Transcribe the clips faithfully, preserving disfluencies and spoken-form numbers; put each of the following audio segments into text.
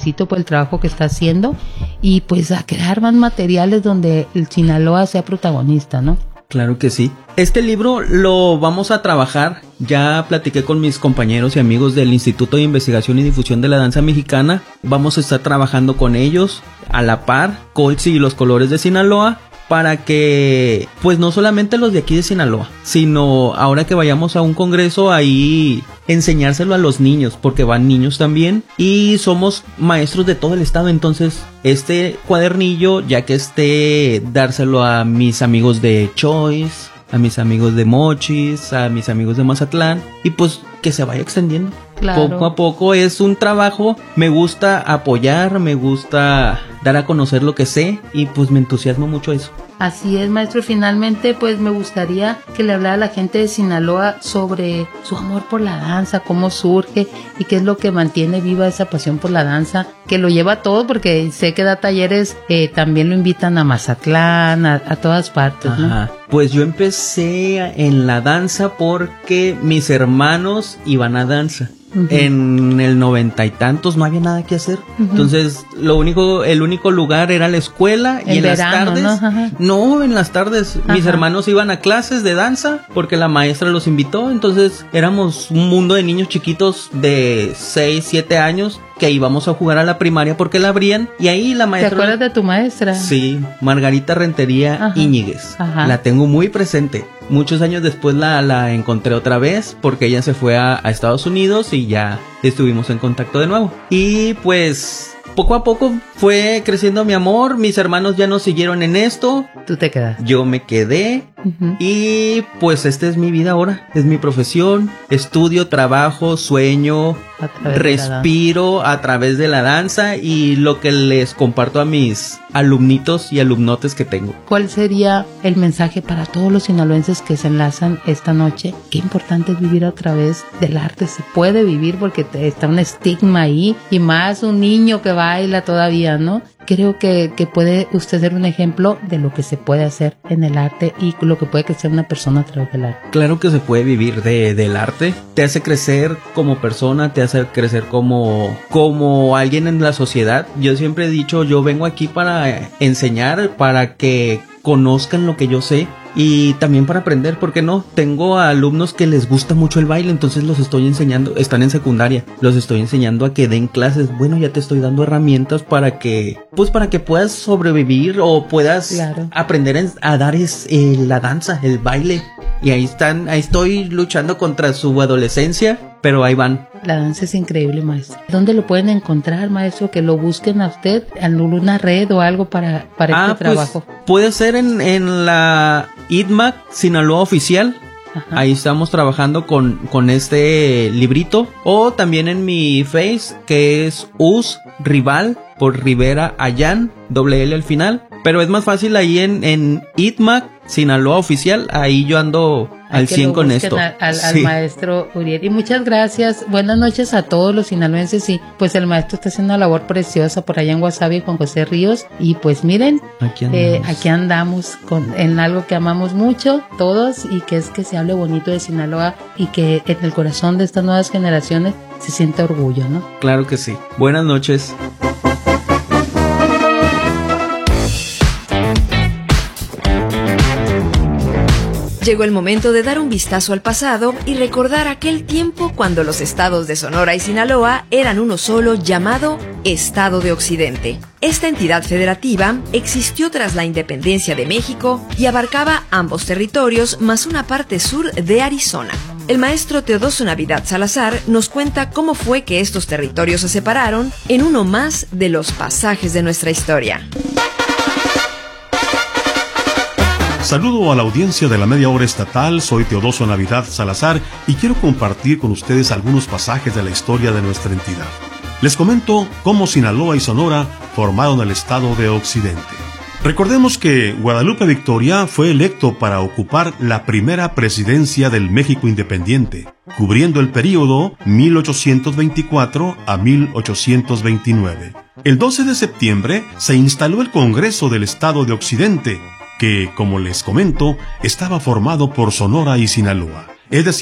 felicito por el trabajo que está haciendo y pues a crear más materiales donde el Sinaloa sea protagonista, ¿no? Claro que sí. Este libro lo vamos a trabajar, ya platiqué con mis compañeros y amigos del Instituto de Investigación y Difusión de la Danza Mexicana, vamos a estar trabajando con ellos a la par, Colts y los colores de Sinaloa, para que, pues no solamente los de aquí de Sinaloa, sino ahora que vayamos a un congreso ahí enseñárselo a los niños, porque van niños también y somos maestros de todo el estado, entonces este cuadernillo ya que esté dárselo a mis amigos de Choice, a mis amigos de Mochis, a mis amigos de Mazatlán y pues que se vaya extendiendo. Claro. Poco a poco es un trabajo, me gusta apoyar, me gusta dar a conocer lo que sé y pues me entusiasma mucho eso. Así es, maestro. Finalmente, pues me gustaría que le hablara a la gente de Sinaloa sobre su amor por la danza, cómo surge y qué es lo que mantiene viva esa pasión por la danza, que lo lleva a todo, porque sé que da talleres, eh, también lo invitan a Mazatlán, a, a todas partes, ¿no? Ajá. Pues yo empecé en la danza porque mis hermanos iban a danza. Uh-huh. En el noventa y tantos no había nada que hacer. Uh-huh. Entonces, lo único, el único lugar era la escuela y en, en verano, las tardes. ¿no? no, en las tardes. Ajá. Mis hermanos iban a clases de danza porque la maestra los invitó. Entonces, éramos un mundo de niños chiquitos de seis, siete años que íbamos a jugar a la primaria porque la abrían y ahí la maestra... ¿Te acuerdas de tu maestra? Sí, Margarita Rentería Ajá. Íñiguez. Ajá. La tengo muy presente. Muchos años después la, la encontré otra vez porque ella se fue a, a Estados Unidos y ya estuvimos en contacto de nuevo. Y pues poco a poco fue creciendo mi amor, mis hermanos ya no siguieron en esto. Tú te quedaste. Yo me quedé uh-huh. y pues esta es mi vida ahora, es mi profesión, estudio, trabajo, sueño, respiro a través de la danza y lo que les comparto a mis alumnitos y alumnotes que tengo. ¿Cuál sería el mensaje para todos los sinaloenses que se enlazan esta noche? Qué importante es vivir a través del arte, se puede vivir porque está un estigma ahí y más un niño que baila todavía, ¿no? Creo que, que puede usted ser un ejemplo de lo que se puede hacer en el arte y lo que puede crecer una persona a través del arte. Claro que se puede vivir de, del arte. Te hace crecer como persona, te hace crecer como, como alguien en la sociedad. Yo siempre he dicho, yo vengo aquí para enseñar, para que conozcan lo que yo sé. Y también para aprender, ¿por qué no? Tengo a alumnos que les gusta mucho el baile, entonces los estoy enseñando, están en secundaria, los estoy enseñando a que den clases. Bueno, ya te estoy dando herramientas para que, pues para que puedas sobrevivir o puedas claro. aprender a dar es, eh, la danza, el baile. Y ahí están, ahí estoy luchando contra su adolescencia, pero ahí van. La danza es increíble, maestro. ¿Dónde lo pueden encontrar, maestro? Que lo busquen a usted en una red o algo para, para ah, este trabajo. Pues, puede ser en, en la I D M A C Sinaloa Oficial. Ajá. Ahí estamos trabajando con, con este librito. O también en mi Face, que es U S Rival por Rivera Allán, doble L al final. Pero es más fácil ahí en, en I D M A C Sinaloa Oficial. Ahí yo ando al cien con esto. Al, al, sí. al maestro Uriel. Y muchas gracias. Buenas noches a todos los sinaloenses. Y pues el maestro está haciendo una labor preciosa por allá en Guasave con José Ríos. Y pues miren, aquí andamos, eh, aquí andamos con, en algo que amamos mucho todos y que es que se hable bonito de Sinaloa y que en el corazón de estas nuevas generaciones se siente orgullo, ¿no? Claro que sí. Buenas noches. Llegó el momento de dar un vistazo al pasado y recordar aquel tiempo cuando los estados de Sonora y Sinaloa eran uno solo llamado Estado de Occidente. Esta entidad federativa existió tras la independencia de México y abarcaba ambos territorios más una parte sur de Arizona. El maestro Teodoso Navidad Salazar nos cuenta cómo fue que estos territorios se separaron en uno más de los pasajes de nuestra historia. Saludo a la audiencia de la Media Hora Estatal, soy Teodoso Navidad Salazar y quiero compartir con ustedes algunos pasajes de la historia de nuestra entidad. Les comento cómo Sinaloa y Sonora formaron el Estado de Occidente. Recordemos que Guadalupe Victoria fue electo para ocupar la primera presidencia del México independiente, cubriendo el período mil ochocientos veinticuatro a mil ochocientos veintinueve. El doce de septiembre se instaló el Congreso del Estado de Occidente, que, como les comento, estaba formado por Sonora y Sinaloa. Es decir,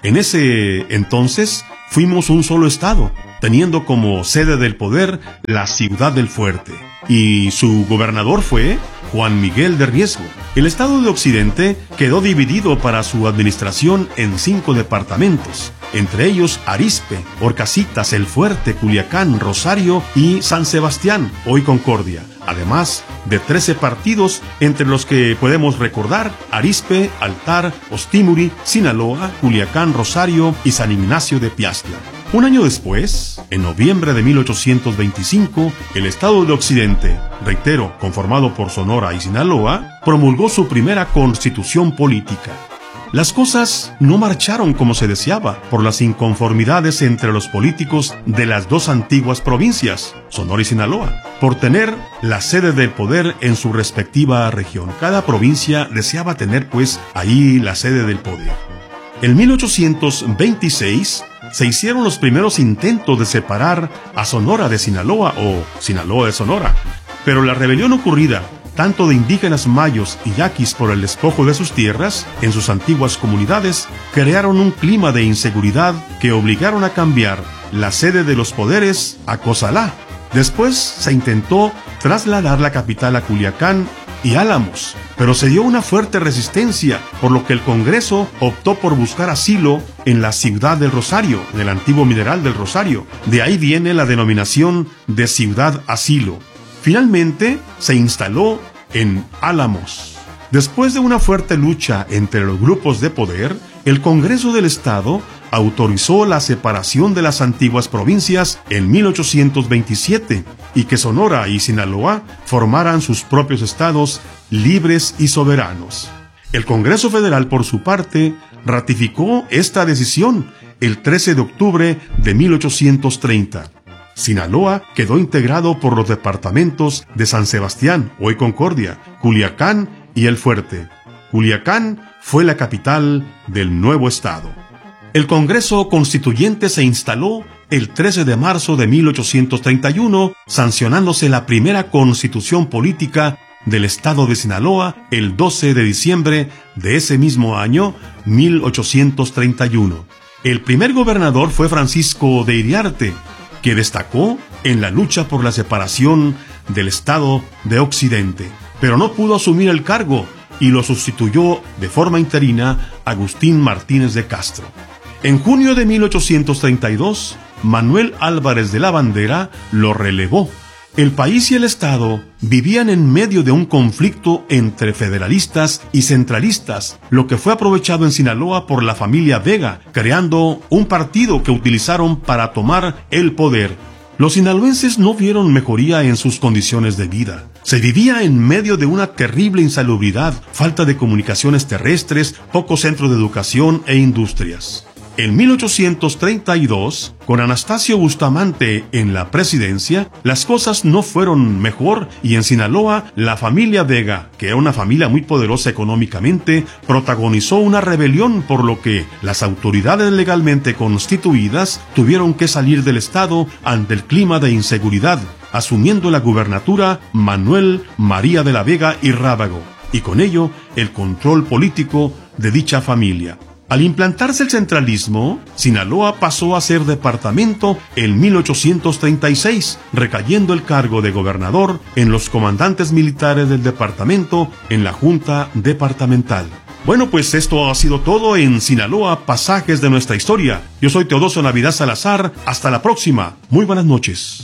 En ese entonces fuimos un solo estado, teniendo como sede del poder la Ciudad del Fuerte, y su gobernador fue Juan Miguel de Riesgo. El estado de Occidente quedó dividido para su administración en cinco departamentos, entre ellos Arizpe, Horcasitas, El Fuerte, Culiacán, Rosario y San Sebastián, hoy Concordia, además de trece partidos, entre los que podemos recordar Arizpe, Altar, Ostimuri, Sinaloa, Culiacán, Rosario y San Ignacio de Piastla. Un año después, en noviembre de mil ochocientos veinticinco, el Estado de Occidente, reitero, conformado por Sonora y Sinaloa, promulgó su primera constitución política. Las cosas no marcharon como se deseaba por las inconformidades entre los políticos de las dos antiguas provincias, Sonora y Sinaloa, por tener la sede del poder en su respectiva región. Cada provincia deseaba tener, pues, ahí la sede del poder. En mil ochocientos veintiséis se hicieron los primeros intentos de separar a Sonora de Sinaloa o Sinaloa de Sonora, pero la rebelión ocurrida tanto de indígenas mayos y yaquis por el despojo de sus tierras en sus antiguas comunidades crearon un clima de inseguridad que obligaron a cambiar la sede de los poderes a Cozalá. Después se intentó trasladar la capital a Culiacán y Álamos, pero se dio una fuerte resistencia, por lo que el Congreso optó por buscar asilo en la Ciudad del Rosario, en el antiguo Mineral del Rosario. De ahí viene la denominación de Ciudad Asilo. Finalmente se instaló en Álamos. Después de una fuerte lucha entre los grupos de poder, el Congreso del Estado autorizó la separación de las antiguas provincias en mil ochocientos veintisiete y que Sonora y Sinaloa formaran sus propios estados libres y soberanos. El Congreso Federal, por su parte, ratificó esta decisión el trece de octubre de mil ochocientos treinta. Sinaloa quedó integrado por los departamentos de San Sebastián, hoy Concordia, Culiacán y El Fuerte. Culiacán fue la capital del nuevo estado. El Congreso Constituyente se instaló el trece de marzo de mil ochocientos treinta y uno, sancionándose la primera constitución política del estado de Sinaloa el doce de diciembre de ese mismo año, mil ochocientos treinta y uno. El primer gobernador fue Francisco de Iriarte, que destacó en la lucha por la separación del estado de Occidente, pero no pudo asumir el cargo y lo sustituyó de forma interina Agustín Martínez de Castro. En junio de mil ochocientos treinta y dos, Manuel Álvarez de la Bandera lo relevó. El país y el Estado vivían en medio de un conflicto entre federalistas y centralistas, lo que fue aprovechado en Sinaloa por la familia Vega, creando un partido que utilizaron para tomar el poder. Los sinaloenses no vieron mejoría en sus condiciones de vida. Se vivía en medio de una terrible insalubridad, falta de comunicaciones terrestres, pocos centros de educación e industrias. En mil ochocientos treinta y dos, con Anastasio Bustamante en la presidencia, las cosas no fueron mejor y en Sinaloa, la familia Vega, que era una familia muy poderosa económicamente, protagonizó una rebelión, por lo que las autoridades legalmente constituidas tuvieron que salir del estado ante el clima de inseguridad, asumiendo la gubernatura Manuel María de la Vega y Rábago, y con ello el control político de dicha familia. Al implantarse el centralismo, Sinaloa pasó a ser departamento en mil ochocientos treinta y seis, recayendo el cargo de gobernador en los comandantes militares del departamento en la Junta Departamental. Bueno, pues esto ha sido todo en Sinaloa, pasajes de nuestra historia. Yo soy Teodosio Navidad Salazar. Hasta la próxima. Muy buenas noches.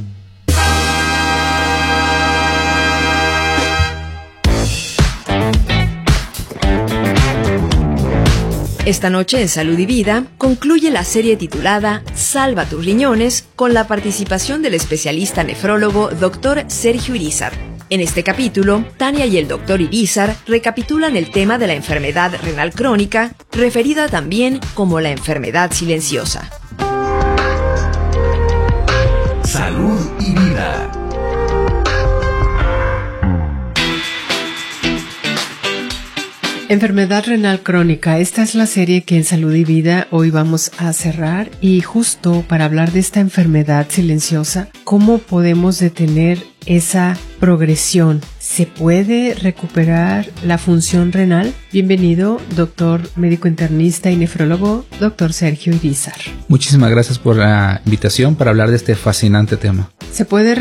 Esta noche en Salud y Vida concluye la serie titulada Salva tus riñones con la participación del especialista nefrólogo doctor Sergio Irizar. En este capítulo, Tania y el doctor Irizar recapitulan el tema de la enfermedad renal crónica, referida también como la enfermedad silenciosa. Salud y Vida. Enfermedad renal crónica. Esta es la serie que en Salud y Vida hoy vamos a cerrar, y justo para hablar de esta enfermedad silenciosa, ¿cómo podemos detener esa progresión? ¿Se puede recuperar la función renal? Bienvenido, doctor médico internista y nefrólogo, doctor Sergio Irizar. Muchísimas gracias por la invitación para hablar de este fascinante tema. ¿Se puede